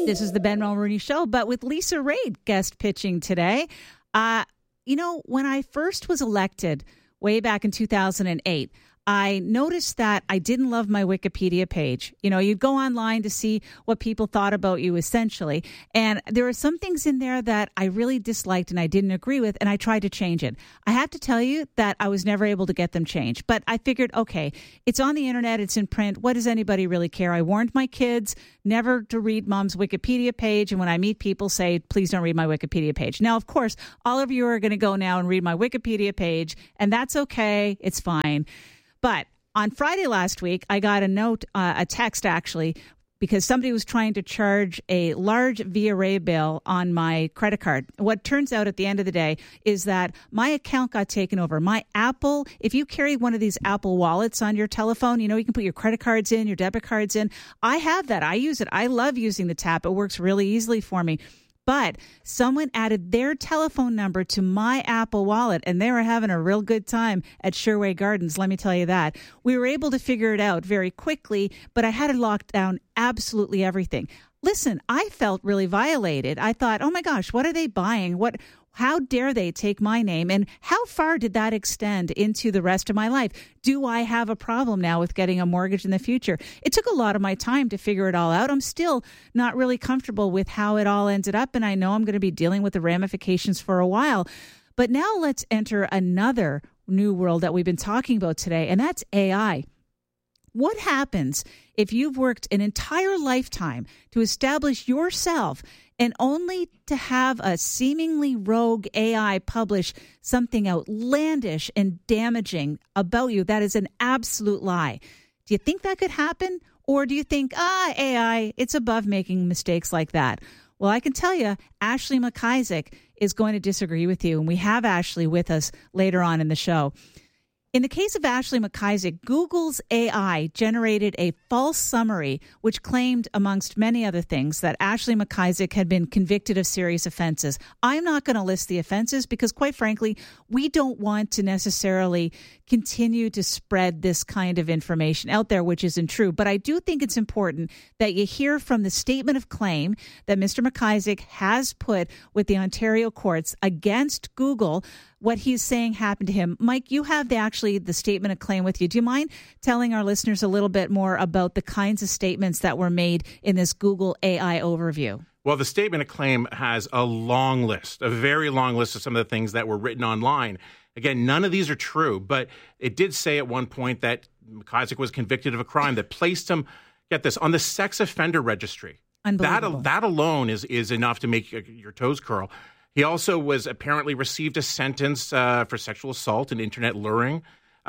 This is the Ben Mulroney Show, but with Lisa Raitt guest pitching today. When I first was elected way back in 2008, I noticed that I didn't love my Wikipedia page. You'd go online to see what people thought about you, essentially. And there were some things in there that I really disliked and I didn't agree with, and I tried to change it. I have to tell you that I was never able to get them changed. But I figured, okay, it's on the internet, it's in print. What does anybody really care? I warned my kids never to read Mom's Wikipedia page. And when I meet people, say, please don't read my Wikipedia page. Now, of course, all of you are going to go now and read my Wikipedia page, and that's okay. It's fine. But on Friday last week, I got a text actually, because somebody was trying to charge a large Via Ray bill on my credit card. What turns out at the end of the day is that my account got taken over. My Apple, if you carry one of these Apple wallets on your telephone, you can put your credit cards in, your debit cards in. I have that. I use it. I love using the tap. It works really easily for me. But someone added their telephone number to my Apple wallet, and they were having a real good time at Sherway Gardens, let me tell you that. We were able to figure it out very quickly, but I had to lock down absolutely everything. Listen, I felt really violated. I thought, oh my gosh, what are they buying? How dare they take my name? And how far did that extend into the rest of my life? Do I have a problem now with getting a mortgage in the future? It took a lot of my time to figure it all out. I'm still not really comfortable with how it all ended up, and I know I'm going to be dealing with the ramifications for a while. But now let's enter another new world that we've been talking about today, and that's AI. What happens if you've worked an entire lifetime to establish yourself and only to have a seemingly rogue AI publish something outlandish and damaging about you that is an absolute lie? Do you think that could happen? Or do you think, AI, it's above making mistakes like that? Well, I can tell you, Ashley McIsaac is going to disagree with you, and we have Ashley with us later on in the show. In the case of Ashley McIsaac, Google's AI generated a false summary which claimed, amongst many other things, that Ashley McIsaac had been convicted of serious offenses. I'm not going to list the offenses because, quite frankly, we don't want to necessarily continue to spread this kind of information out there, which isn't true. But I do think it's important that you hear from the statement of claim that Mr. McIsaac has put with the Ontario courts against Google, what he's saying happened to him. Mike, you have the statement of claim with you. Do you mind telling our listeners a little bit more about the kinds of statements that were made in this Google AI overview? Well, the statement of claim has a very long list of some of the things that were written online. Again, none of these are true, but it did say at one point that McIsaac was convicted of a crime that placed him, get this, on the sex offender registry. Unbelievable. That alone is enough to make your toes curl. He also apparently received a sentence for sexual assault and internet luring.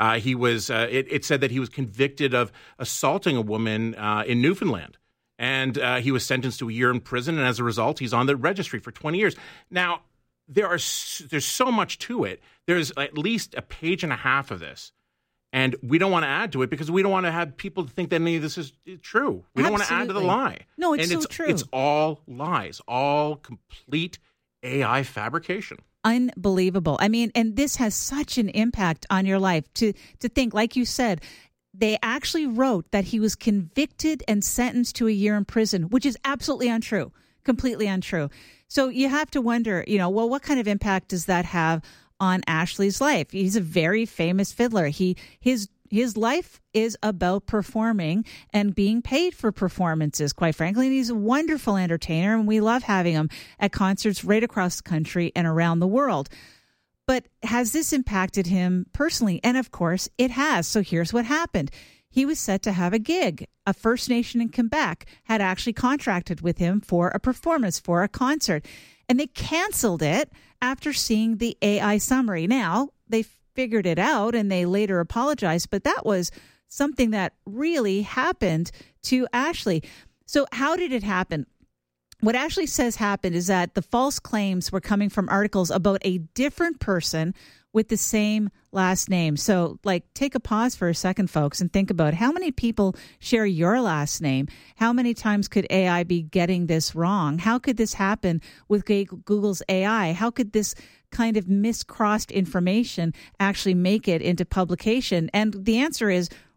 It said that he was convicted of assaulting a woman in Newfoundland. And he was sentenced to a year in prison. And as a result, he's on the registry for 20 years. Now, there's so much to it. There's at least a page and a half of this. And we don't want to add to it because we don't want to have people think that any of this is true. We don't want to add to the lie. No, it's true. It's all lies, all complete AI fabrication. Unbelievable. I mean, and this has such an impact on your life to think, like you said, they actually wrote that he was convicted and sentenced to a year in prison, which is absolutely untrue, completely untrue. So you have to wonder, what kind of impact does that have on Ashley's life? He's a very famous fiddler. His life is about performing and being paid for performances, quite frankly. And he's a wonderful entertainer, and we love having him at concerts right across the country and around the world. But has this impacted him personally? And of course, it has. So here's what happened. He was set to have a gig. A First Nation in Quebec had actually contracted with him for a performance, for a concert. And they canceled it after seeing the AI summary. Now, they figured it out and they later apologized, but that was something that really happened to Ashley. So how did it happen? What Ashley says happened is that the false claims were coming from articles about a different person with the same last name. So, take a pause for a second, folks, and think about how many people share your last name. How many times could AI be getting this wrong? How could this happen with Google's AI? How could this kind of miscrossed information actually make it into publication? And the answer is,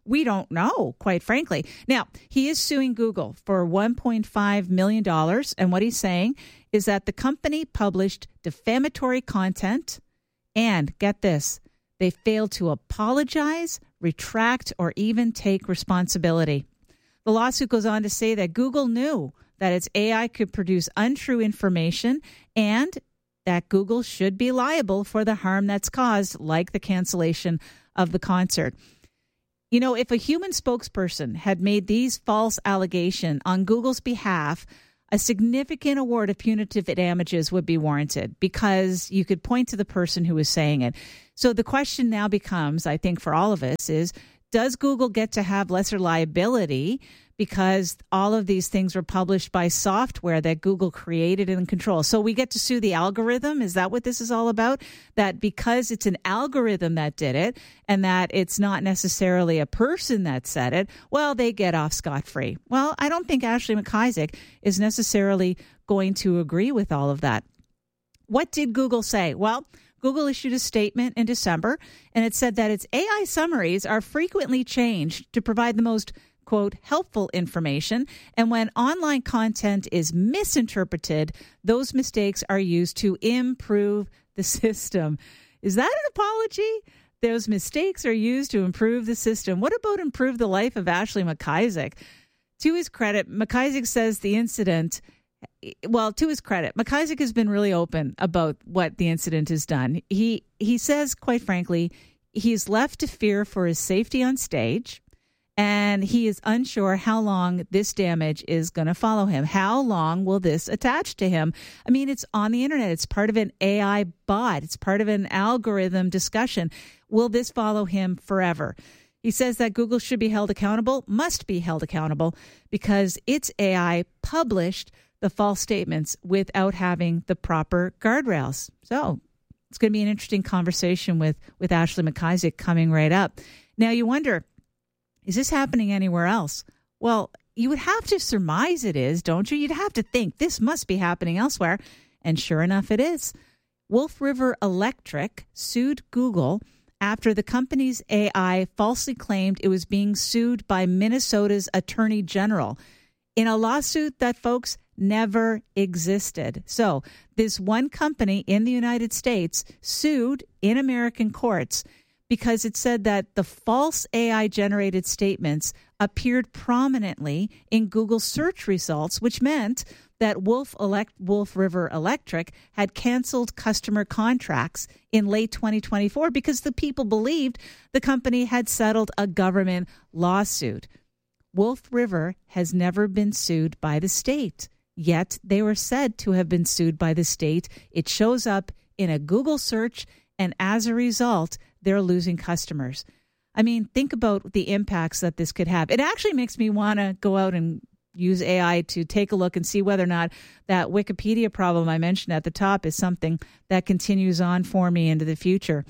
We don't know, quite frankly. Now, he is suing Google for $1.5 million. And what he's saying is that the company published defamatory content and, get this, they failed to apologize, retract, or even take responsibility. The lawsuit goes on to say that Google knew that its AI could produce untrue information and that Google should be liable for the harm that's caused, like the cancellation of the concert. You know, if a human spokesperson had made these false allegations on Google's behalf, a significant award of punitive damages would be warranted because you could point to the person who was saying it. So the question now becomes, I think for all of us, is does Google get to have lesser liability because all of these things were published by software that Google created and controls? So we get to sue the algorithm? Is that what this is all about? That because it's an algorithm that did it and that it's not necessarily a person that said it, well, they get off scot-free. Well, I don't think Ashley McIsaac is necessarily going to agree with all of that. What did Google say? Well, Google issued a statement in December, and it said that its AI summaries are frequently changed to provide the most, quote, helpful information. And when online content is misinterpreted, those mistakes are used to improve the system. Is that an apology? Those mistakes are used to improve the system. What about improve the life of Ashley McIsaac? To his credit, McIsaac says the incident... Well, to his credit, McIsaac has been really open about what the incident has done. He says, quite frankly, he's left to fear for his safety on stage, and he is unsure how long this damage is going to follow him. How long will this attach to him? I mean, it's on the internet. It's part of an AI bot. It's part of an algorithm discussion. Will this follow him forever? He says that Google should be held accountable, must be held accountable, because its AI published the false statements without having the proper guardrails. So it's going to be an interesting conversation with Ashley McIsaac coming right up. Now you wonder, is this happening anywhere else? Well, you would have to surmise it is, don't you? You'd have to think this must be happening elsewhere. And sure enough, it is. Wolf River Electric sued Google after the company's AI falsely claimed it was being sued by Minnesota's Attorney General in a lawsuit that, folks, never existed. So this one company in the United States sued in American courts because it said that the false AI-generated statements appeared prominently in Google search results, which meant that Wolf River Electric had canceled customer contracts in late 2024 because the people believed the company had settled a government lawsuit. Wolf River has never been sued by the state, yet they were said to have been sued by the state. It shows up in a Google search, and as a result, they're losing customers. I mean, think about the impacts that this could have. It actually makes me want to go out and use AI to take a look and see whether or not that Wikipedia problem I mentioned at the top is something that continues on for me into the future.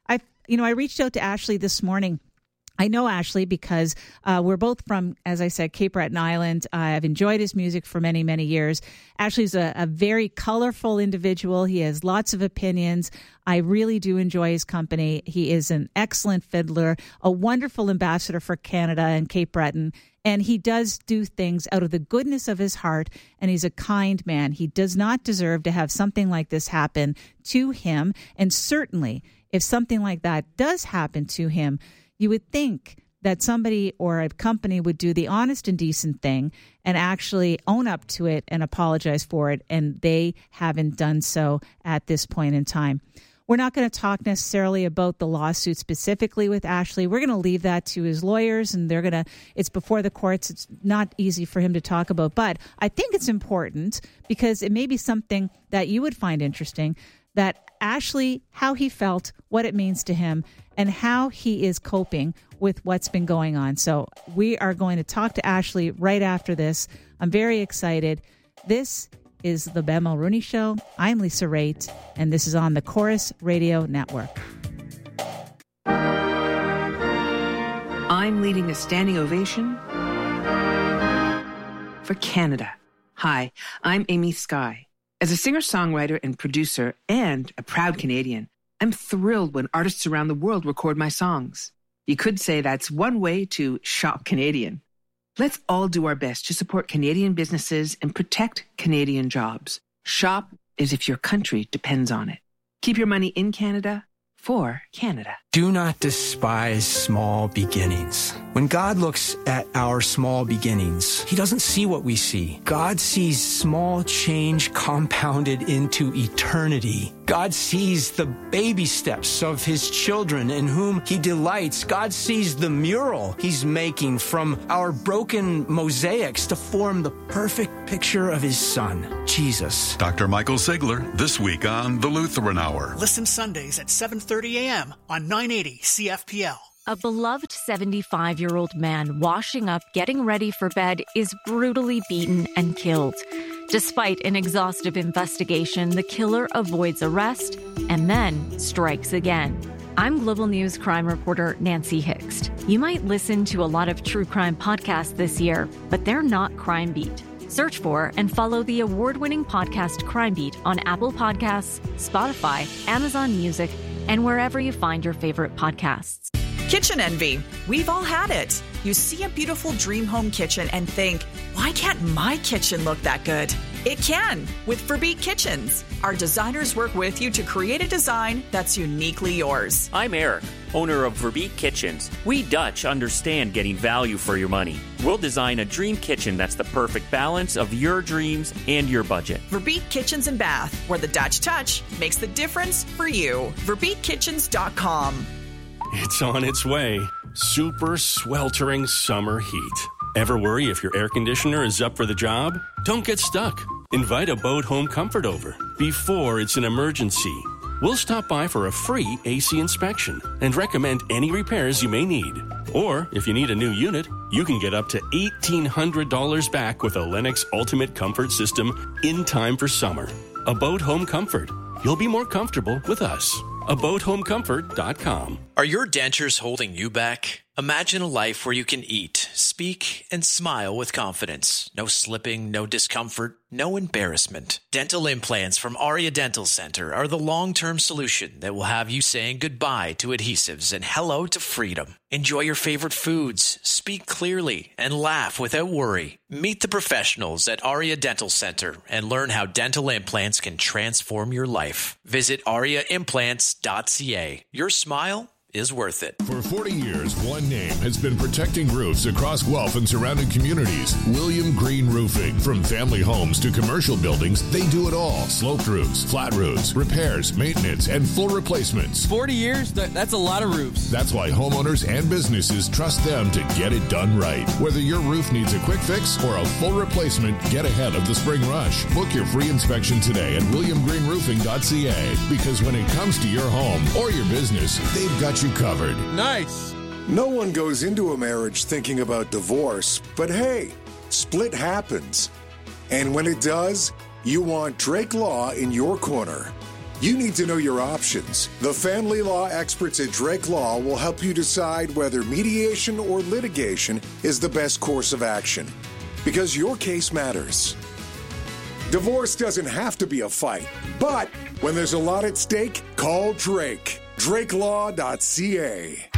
I reached out to Ashley this morning. I know Ashley because we're both from, as I said, Cape Breton Island. I've enjoyed his music for many, many years. Ashley's a very colorful individual. He has lots of opinions. I really do enjoy his company. He is an excellent fiddler, a wonderful ambassador for Canada and Cape Breton. And he does do things out of the goodness of his heart, and he's a kind man. He does not deserve to have something like this happen to him. And certainly, if something like that does happen to him, you would think that somebody or a company would do the honest and decent thing and actually own up to it and apologize for it, and they haven't done so at this point in time. We're not going to talk necessarily about the lawsuit specifically with Ashley. We're going to leave that to his lawyers, and it's before the courts. It's not easy for him to talk about, but I think it's important because it may be something that you would find interesting, that Ashley, how he felt, what it means to him, and how he is coping with what's been going on. So we are going to talk to Ashley right after this. I'm very excited. This is the Ben Mulroney Show. I'm Lisa Raitt, and this is on the Chorus Radio Network. I'm leading a standing ovation for Canada. Hi, I'm Amy Skye. As a singer-songwriter and producer and a proud Canadian, I'm thrilled when artists around the world record my songs. You could say that's one way to shop Canadian. Let's all do our best to support Canadian businesses and protect Canadian jobs. Shop as if your country depends on it. Keep your money in Canada for Canada. Do not despise small beginnings. When God looks at our small beginnings, he doesn't see what we see. God sees small change compounded into eternity. God sees the baby steps of his children in whom he delights. God sees the mural he's making from our broken mosaics to form the perfect picture of his son, Jesus. Dr. Michael Sigler, this week on The Lutheran Hour. Listen Sundays at 7:30 a.m. on 980 CFPL. A beloved 75-year-old man washing up, getting ready for bed, is brutally beaten and killed. Despite an exhaustive investigation, the killer avoids arrest and then strikes again. I'm Global News crime reporter Nancy Hixt. You might listen to a lot of true crime podcasts this year, but they're not Crime Beat. Search for and follow the award-winning podcast Crime Beat on Apple Podcasts, Spotify, Amazon Music, and wherever you find your favorite podcasts. Kitchen envy. We've all had it. You see a beautiful dream home kitchen and think, why can't my kitchen look that good? It can with Verbeek Kitchens. Our designers work with you to create a design that's uniquely yours. I'm Eric, owner of Verbeek Kitchens. We Dutch understand getting value for your money. We'll design a dream kitchen that's the perfect balance of your dreams and your budget. Verbeek Kitchens and Bath, where the Dutch touch makes the difference for you. VerbeekKitchens.com. It's on its way. Super sweltering summer heat. Ever worry if your air conditioner is up for the job? Don't get stuck. Invite a Boat Home Comfort over before it's an emergency. We'll stop by for a free AC inspection and recommend any repairs you may need. Or, if you need a new unit, you can get up to $1,800 back with a Lennox Ultimate Comfort System in time for summer. A Boat Home Comfort. You'll be more comfortable with us. ABoatHomeComfort.com. Are your dentures holding you back? Imagine a life where you can eat, speak, and smile with confidence. No slipping, no discomfort, no embarrassment. Dental implants from Aria Dental Center are the long-term solution that will have you saying goodbye to adhesives and hello to freedom. Enjoy your favorite foods, speak clearly, and laugh without worry. Meet the professionals at Aria Dental Center and learn how dental implants can transform your life. Visit ariaimplants.ca. Your smile is worth it. For 40 years, one name has been protecting roofs across Guelph and surrounding communities. William Green Roofing. From family homes to commercial buildings, they do it all. Sloped roofs, flat roofs, repairs, maintenance, and full replacements. 40 years? That's a lot of roofs. That's why homeowners and businesses trust them to get it done right. Whether your roof needs a quick fix or a full replacement, get ahead of the spring rush. Book your free inspection today at williamgreenroofing.ca, because when it comes to your home or your business, they've got you covered. Nice. No one goes into a marriage thinking about divorce, but hey, split happens. And when it does, you want Drake Law in your corner. You need to know your options. The family law experts at Drake Law will help you decide whether mediation or litigation is the best course of action, because your case matters. Divorce doesn't have to be a fight, but when there's a lot at stake, call Drake. DrakeLaw.ca.